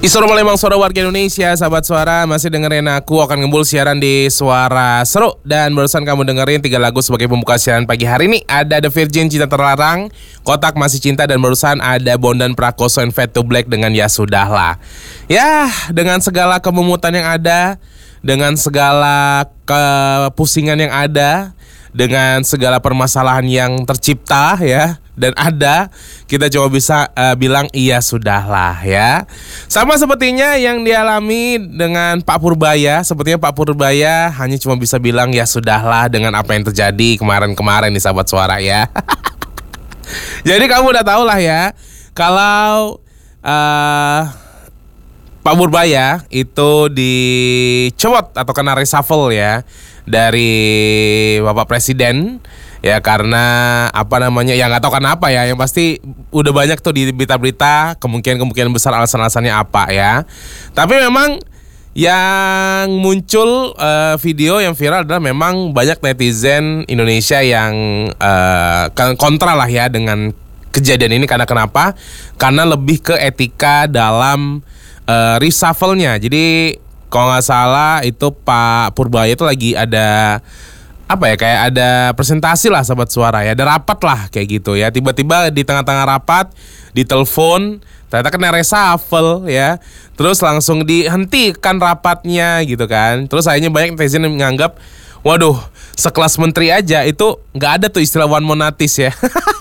Isoro Palembang, suara warga Indonesia, sahabat suara, masih dengerin aku akan ngembul siaran di Suara Seru. Dan barusan kamu dengerin 3 lagu sebagai pembuka siaran pagi hari ini. Ada The Virgin, Cinta Terlarang, Kotak Masih Cinta, dan barusan ada Bondan Prakoso and Fade to Black dengan Ya Sudahlah. Ya, dengan segala kememutan yang ada, dengan segala kepusingan yang ada, dengan segala permasalahan yang tercipta ya dan ada, kita cuma bisa bilang iya sudahlah ya. Sama sepertinya yang dialami dengan Pak Purbaya. Sepertinya Pak Purbaya hanya cuma bisa bilang ya sudahlah dengan apa yang terjadi kemarin-kemarin nih sahabat suara ya. Jadi kamu udah tahu lah ya, kalau Pak Purbaya itu dicopot atau kena reshuffle ya dari Bapak Presiden ya, karena apa namanya ya, nggak tahu kenapa ya, yang pasti udah banyak tuh di berita-berita kemungkinan besar alasan-alasannya apa ya. Tapi memang yang muncul video yang viral adalah memang banyak netizen Indonesia yang kontra lah ya dengan kejadian ini. Karena kenapa? Karena lebih ke etika dalam reshuffle-nya. Jadi kalau nggak salah itu Pak Purbaya itu lagi ada apa ya, kayak ada presentasi lah sahabat suara ya, ada rapat lah kayak gitu ya. Tiba-tiba di tengah-tengah rapat ditelepon, ternyata kena reshuffle ya. Terus langsung dihentikan rapatnya gitu kan. Terus akhirnya banyak netizen yang menganggap, waduh, sekelas menteri aja itu nggak ada tuh istilah one monatis ya.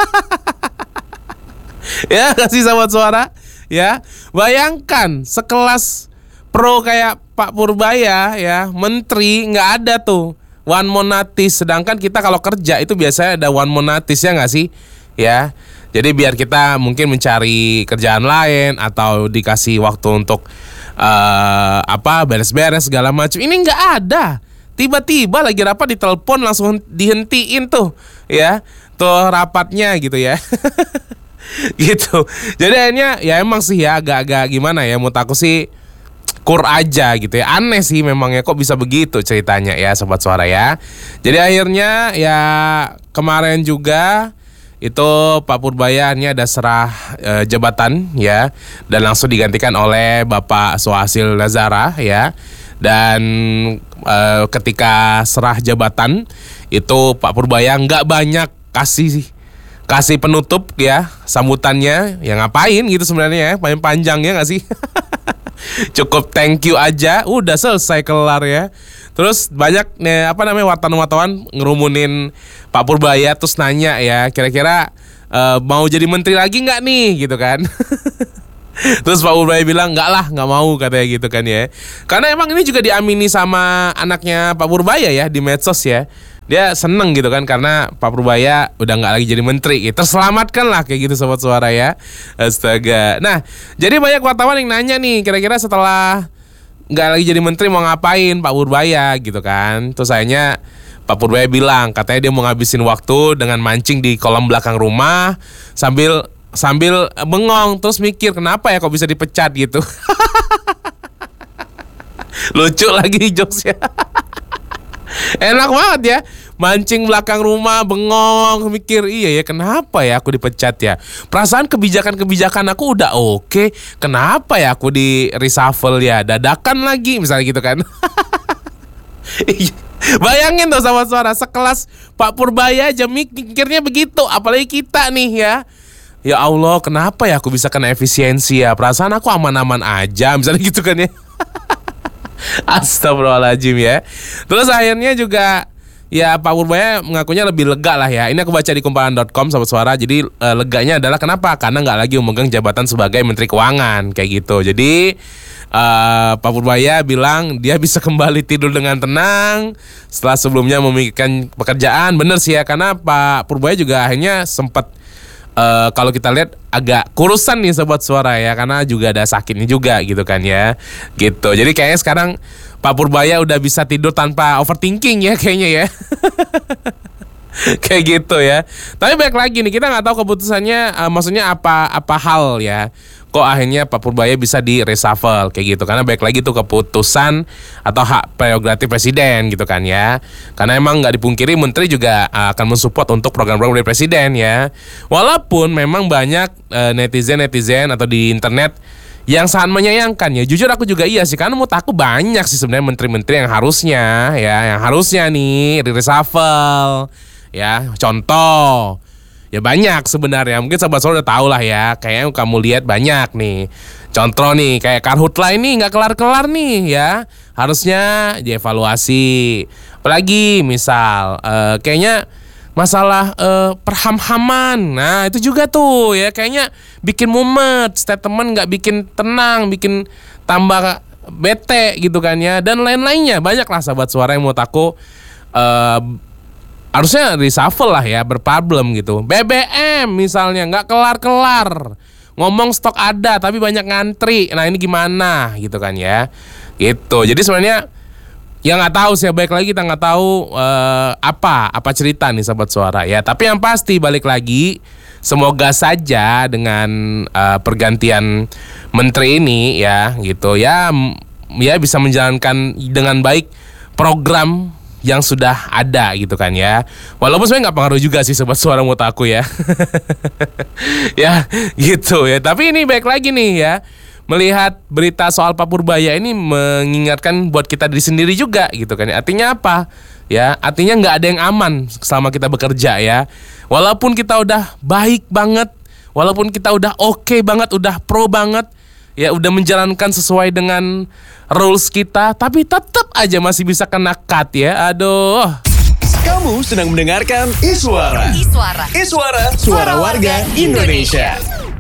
Ya kasih sahabat suara ya, bayangkan sekelas pro kayak Pak Purbaya ya, menteri, nggak ada tuh one monatis. Sedangkan kita kalau kerja itu biasanya ada one monatis ya nggak sih ya. Jadi biar kita mungkin mencari kerjaan lain atau dikasih waktu untuk beres-beres segala macam. Ini nggak ada. Tiba-tiba lagi rapat ditelepon langsung dihentiin tuh ya, tuh rapatnya gitu ya. Gitu. Jadi akhirnya ya emang sih ya agak-agak gimana ya, menurut aku sih kur aja gitu ya. Aneh sih memangnya kok bisa begitu ceritanya ya sobat suara ya. Jadi akhirnya ya kemarin juga itu Pak Purbaya ini ada serah jabatan ya, dan langsung digantikan oleh Bapak Suhasil Nazara ya. Dan ketika serah jabatan itu Pak Purbaya nggak banyak kasih penutup ya, sambutannya ya ngapain gitu sebenarnya ya, paling panjangnya nggak sih. Cukup thank you aja, udah selesai kelar ya. Terus banyak wartawan-wartawan ngerumunin Pak Purbaya, terus nanya ya, kira-kira mau jadi menteri lagi nggak nih gitu kan. Terus Pak Purbaya bilang nggak mau katanya gitu kan ya. Karena emang ini juga diamini sama anaknya Pak Purbaya ya di medsos ya. Dia seneng gitu kan karena Pak Purbaya udah nggak lagi jadi menteri gitu. Terselamatkan lah kayak gitu sobat suara ya. Astaga. Nah, jadi banyak wartawan yang nanya nih, kira-kira setelah nggak lagi jadi menteri mau ngapain Pak Purbaya gitu kan. Terus akhirnya Pak Purbaya bilang katanya dia mau ngabisin waktu dengan mancing di kolam belakang rumah sambil bengong, terus mikir kenapa ya kok bisa dipecat gitu. Lucu lagi jokesnya. Enak banget ya, mancing belakang rumah, bengong, mikir iya ya kenapa ya aku dipecat ya. Perasaan kebijakan aku udah oke, kenapa ya aku di reshuffle ya, dadakan lagi misalnya gitu kan. Bayangin tuh sama suara, sekelas Pak Purbaya aja mikirnya begitu, apalagi kita nih ya. Ya Allah, kenapa ya aku bisa kena efisiensi ya, perasaan aku aman-aman aja misalnya gitu kan ya. Astagfirullahaladzim ya. Terus akhirnya juga ya Pak Purbaya mengakunya lebih lega lah ya. Ini aku baca di kumparan.com sahabat suara. Jadi leganya adalah kenapa? Karena nggak lagi memegang jabatan sebagai Menteri Keuangan kayak gitu. Jadi Pak Purbaya bilang dia bisa kembali tidur dengan tenang setelah sebelumnya memikirkan pekerjaan. Bener sih ya, karena Pak Purbaya juga akhirnya sempat kalau kita lihat agak kurusan nih sobat suara ya, karena juga ada sakitnya juga gitu kan ya, gitu. Jadi kayaknya sekarang Pak Purbaya udah bisa tidur tanpa overthinking ya kayaknya ya. Kayak gitu ya. Tapi baik lagi nih, kita nggak tahu keputusannya maksudnya apa hal ya, kok akhirnya Pak Purbaya bisa di reshuffle kayak gitu. Karena baik lagi tuh keputusan atau hak prerogatif presiden gitu kan ya. Karena emang nggak dipungkiri menteri juga akan mensupport untuk program-program dari presiden ya. Walaupun memang banyak netizen atau di internet yang sangat menyayangkan ya. Jujur aku juga iya sih, karena menurut aku banyak sih sebenarnya menteri-menteri yang harusnya nih reshuffle ya. Contoh ya banyak sebenarnya. Mungkin sahabat Suara udah tahu lah ya. Kayaknya kamu lihat banyak nih. Contoh nih kayak Karhutla ini nggak kelar-kelar nih ya. Harusnya dievaluasi. Apalagi misal kayaknya masalah perham-haman. Nah itu juga tuh ya, kayaknya bikin mumet, statement nggak bikin tenang, bikin tambah bete gitu kan ya. Dan lain-lainnya banyak lah sahabat Suara yang menurut aku harusnya reshuffle lah ya, berproblem gitu. BBM misalnya nggak kelar-kelar, ngomong stok ada tapi banyak ngantri. Nah ini gimana gitu kan ya. Gitu. Jadi sebenarnya ya nggak tahu sih, baik lagi kita nggak tahu apa cerita nih sahabat Suara ya. Tapi yang pasti balik lagi, semoga saja dengan pergantian menteri ini ya gitu ya, ya bisa menjalankan dengan baik program yang sudah ada gitu kan ya. Walaupun sebenarnya nggak pengaruh juga sih sahabat Suara menurut aku ya. Ya gitu ya. Tapi ini baik lagi nih ya, melihat berita soal Pak Purbaya ini mengingatkan buat kita diri sendiri juga gitu kan. Artinya apa? Ya, artinya nggak ada yang aman selama kita bekerja ya. Walaupun kita udah baik banget, walaupun kita udah oke banget, udah pro banget, ya udah menjalankan sesuai dengan rules kita, tapi tetap aja masih bisa kena cut ya. Aduh. Kamu sedang mendengarkan Iswara. Suara warga Indonesia.